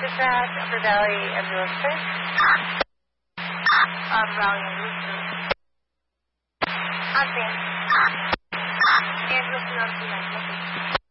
Dispatch, Upper Valley Ambulance Service. Upper Valley Ambulance Service. On scene. Ambulance 209,